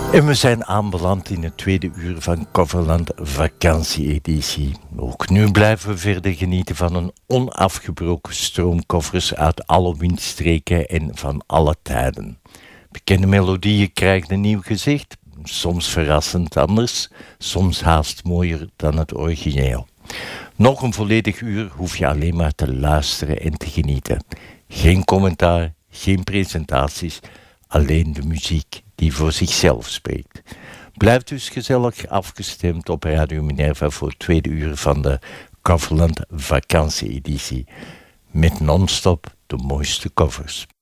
En we zijn aanbeland in het tweede uur van Coverland vakantieeditie. Ook nu blijven we verder genieten van een onafgebroken stroom covers uit alle windstreken en van alle tijden. Bekende melodieën krijgen een nieuw gezicht, soms verrassend anders, soms haast mooier dan het origineel. Nog een volledig uur hoef je alleen maar te luisteren en te genieten. Geen commentaar, geen presentaties, alleen de muziek die voor zichzelf spreekt. Blijf dus gezellig afgestemd op Radio Minerva voor het tweede uur van de Coverland vakantieeditie. Met non-stop de mooiste covers.